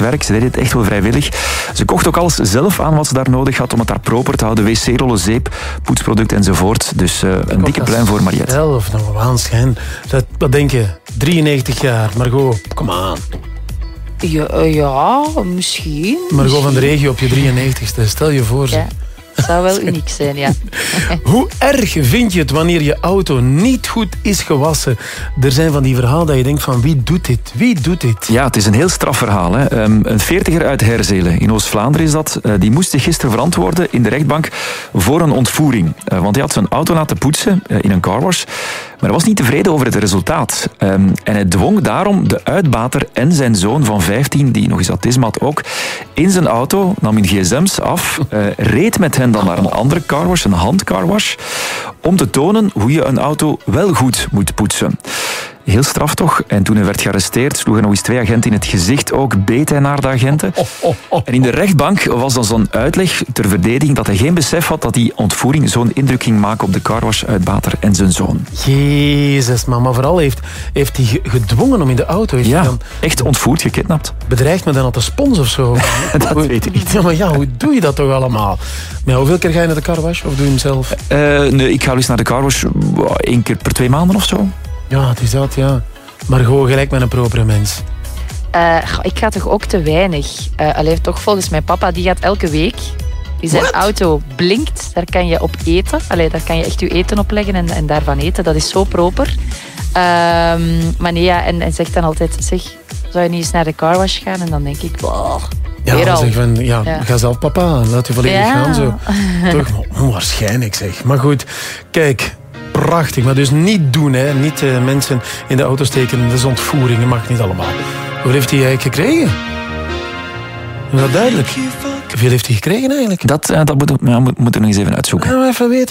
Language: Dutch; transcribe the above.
werk. Ze deed het echt wel vrijwillig. Ze kocht ook alles zelf aan wat ze daar nodig had om het daar proper te houden. Wc-rollen, zeep, poetsproduct enzovoort. Dus een dikke pluim voor Mariette. Zelf, nog een waanschijn. Wat denk je? 93 jaar, Margot, kom aan. Ja, misschien. Margot van de regio op je 93ste, stel je voor. Ja. Dat zou wel uniek zijn, ja. Hoe erg vind je het wanneer je auto niet goed is gewassen? Er zijn van die verhalen dat je denkt van wie doet dit? Wie doet dit? Ja, het is een heel straf verhaal. Hè. Een 40er uit Herzelen, in Oost-Vlaanderen is dat, die moest zich gisteren verantwoorden in de rechtbank voor een ontvoering. Want hij had zijn auto laten poetsen in een carwash, maar hij was niet tevreden over het resultaat. En hij dwong daarom de uitbater en zijn zoon van 15, die nog eens autisme had ook, in zijn auto, nam hun gsm's af, reed met hen dan naar een andere carwash, een handcarwash, om te tonen hoe je een auto wel goed moet poetsen. Heel straf toch? En toen hij werd gearresteerd, sloeg hij nog eens 2 agenten in het gezicht. Ook beet hij naar de agenten. En in de rechtbank was dan zo'n uitleg ter verdediging dat hij geen besef had dat die ontvoering zo'n indruk ging maken op de carwash-uitbater en zijn zoon. Jezus, man. Maar vooral heeft hij gedwongen om in de auto. Ja, dan echt ontvoerd, gekidnapt. Bedreigt me dan op de spons of zo? Dat weet ik niet. Ja, maar ja, hoe doe je dat toch allemaal? Maar hoeveel keer ga je naar de carwash of doe je hem zelf? Nee, ik ga wel eens naar de carwash 1 keer per 2 maanden of zo. Ja, het is dat, ja. Maar gewoon gelijk met een propere mens. Ik ga toch ook te weinig. Toch volgens mijn papa, die gaat elke week. Die zijn auto blinkt, daar kan je op eten. Daar kan je echt je eten op leggen en daarvan eten. Dat is zo proper. Maar nee, ja, en zegt dan altijd, zou je niet eens naar de carwash gaan? En dan denk ik, ja, zeg van, ga zelf papa, laat je volledig gaan zo. Toch, onwaarschijnlijk zeg. Maar goed, kijk... Prachtig, maar dus niet doen, hè. Niet mensen in de auto steken. Dat is ontvoering, dat mag niet allemaal. Hoeveel heeft hij eigenlijk gekregen? Is dat duidelijk? Hoeveel heeft hij gekregen eigenlijk? Dat moeten we nog eens even uitzoeken. Even weten.